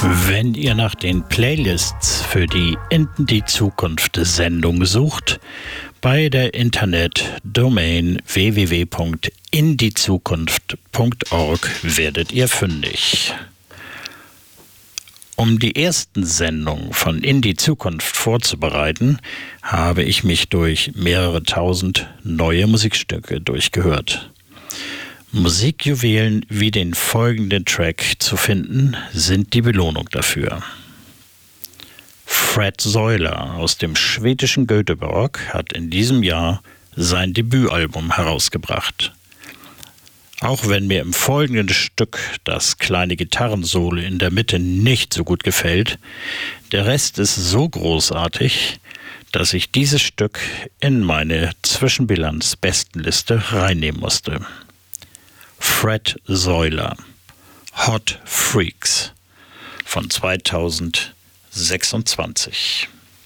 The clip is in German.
Wenn ihr nach den Playlists für die In die Zukunft-Sendung sucht, bei der Internetdomain www.indiezukunft.org werdet ihr fündig. Um die ersten Sendungen von In die Zukunft vorzubereiten, habe ich mich durch mehrere tausend neue Musikstücke durchgehört. Musikjuwelen wie den folgenden Track zu finden, sind die Belohnung dafür. Fred Soiler aus dem schwedischen Göteborg hat in diesem Jahr sein Debütalbum herausgebracht. Auch wenn mir im folgenden Stück das kleine Gitarrensolo in der Mitte nicht so gut gefällt, der Rest ist so großartig, dass ich dieses Stück in meine Zwischenbilanz-Bestenliste reinnehmen musste. Fred Soiler, Hot Freaks von 2026.